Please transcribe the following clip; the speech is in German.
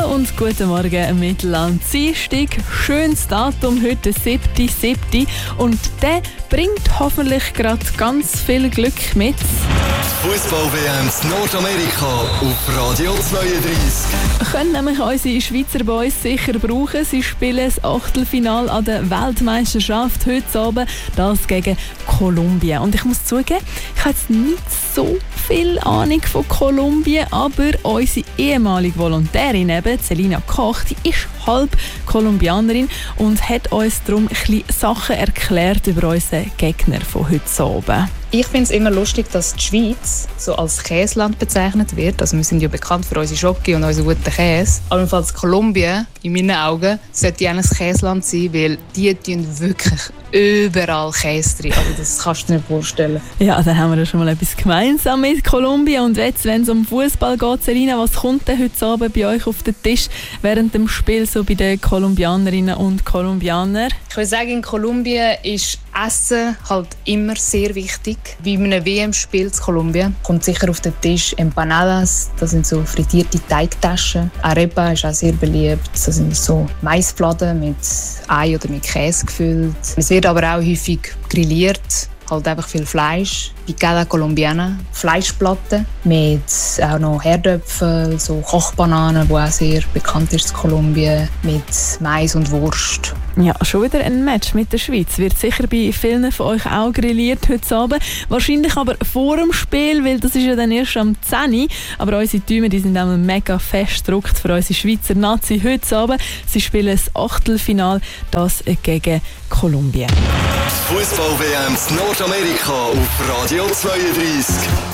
Hallo und guten Morgen Mittelland. Dienstag, schönes Datum, heute 7.7. Und der bringt hoffentlich gerade ganz viel Glück mit. Fußball-WM in Nordamerika auf Radio 32. Können nämlich unsere Schweizer Boys sicher brauchen. Sie spielen das Achtelfinale an der Weltmeisterschaft heute Abend, das gegen Kolumbien. Und ich muss zugeben, ich habe jetzt nicht so viel Ahnung von Kolumbien, aber unsere ehemalige Volontärin, Selina Koch, die ist halb Kolumbianerin und hat uns darum ein bisschen Sachen erklärt über unseren Gegner von heute Abend. Ich finde es immer lustig, dass die Schweiz so als Käseland bezeichnet wird. Also wir sind ja bekannt für unsere Schoki und unseren guten Käse. Aber jedenfalls Kolumbien, in meinen Augen, sollte eigentlich ein Käseland sein, weil die tun wirklich überall Käse drin. Also das kannst du dir nicht vorstellen. Ja, dann haben wir ja schon mal etwas gemeinsam mit Kolumbien. Und jetzt, wenn es um Fußball geht, Selina, was kommt denn heute Abend bei euch auf den Tisch während dem Spiel so bei den Kolumbianerinnen und Kolumbianern? Ich würde sagen, in Kolumbien ist Essen halt immer sehr wichtig. Bei einem WM-Spiel in Kolumbien kommt sicher auf den Tisch Empanadas, das sind so frittierte Teigtaschen. Arepa ist auch sehr beliebt, das sind so Maisfladen mit Ei oder mit Käse gefüllt. Es wird aber auch häufig grilliert, halt einfach viel Fleisch. Picada Colombiana, Fleischplatten mit auch noch Herdöpfel, so Kochbananen, die auch sehr bekannt ist in Kolumbien, mit Mais und Wurst. Ja, schon wieder ein Match mit der Schweiz. Wird sicher bei vielen von euch auch grilliert heute Abend. Wahrscheinlich aber vor dem Spiel, weil das ist ja dann erst am 10 Uhr. Aber unsere Teams, die sind auch mega fest gedruckt für unsere Schweizer Nazi heute Abend. Sie spielen das Achtelfinale, das gegen Kolumbien. Fußball-WM in Nordamerika auf Radio 32.